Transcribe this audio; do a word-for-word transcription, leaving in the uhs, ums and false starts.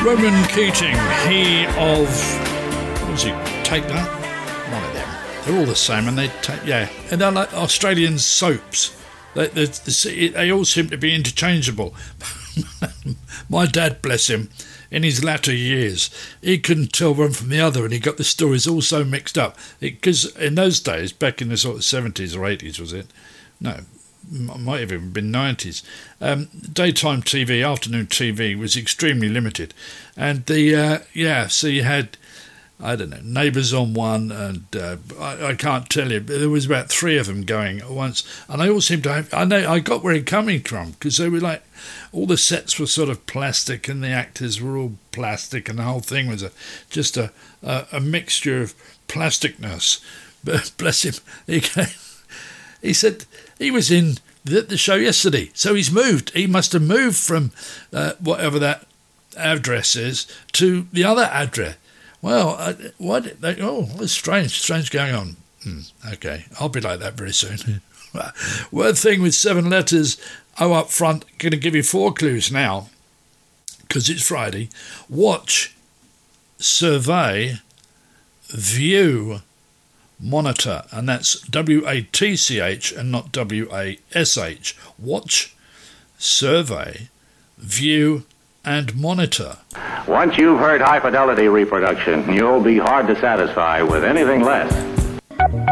Ronan Keating, he of, what was he, Take That? One of them. They're all the same, and they take, yeah, and they're like Australian soaps. They, they, they, they all seem to be interchangeable. My dad, bless him, in his latter years, he couldn't tell one from the other, and he got the stories all so mixed up. Because in those days, back in the sort of seventies or eighties, was it? No, might have even been nineties. Um, daytime T V, afternoon T V was extremely limited, and the uh, yeah, so you had, I don't know, Neighbours on one, and uh, I, I can't tell you, but there was about three of them going at once, and they all seemed to have. I know I got where it coming from, because they were like, all the sets were sort of plastic, and the actors were all plastic, and the whole thing was a just a a, a mixture of plasticness. But bless him, he came, he said he was in the, the show yesterday, so he's moved. He must have moved from uh, whatever that address is to the other address. Well, uh, what? They, oh, it's strange, strange going on. Hmm, okay, I'll be like that very soon. Word thing with seven letters. Oh, up front, going to give you four clues now, because it's Friday. Watch, survey, view, monitor, and that's W A T C H and not W A S H. Watch, survey, view, and monitor. Once you've heard high fidelity reproduction, you'll be hard to satisfy with anything less.